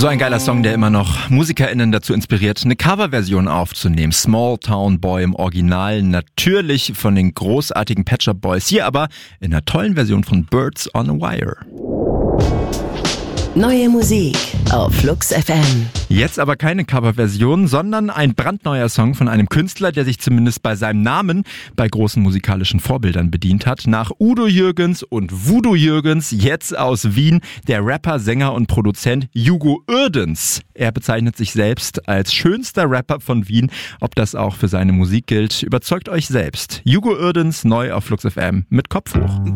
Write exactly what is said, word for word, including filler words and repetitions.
So ein geiler Song, der immer noch MusikerInnen dazu inspiriert, eine Coverversion aufzunehmen. Small Town Boy im Original, natürlich von den großartigen Pet Shop Boys, hier aber in einer tollen Version von Birds on a Wire. Neue Musik auf Flux F M. Jetzt aber keine Coverversion, sondern ein brandneuer Song von einem Künstler, der sich zumindest bei seinem Namen bei großen musikalischen Vorbildern bedient hat. Nach Udo Jürgens und Voodoo Jürgens, jetzt aus Wien, der Rapper, Sänger und Produzent Hugo Uerdens. Er bezeichnet sich selbst als schönster Rapper von Wien. Ob das auch für seine Musik gilt, überzeugt euch selbst. Hugo Uerdens neu auf Flux F M mit Kopf hoch.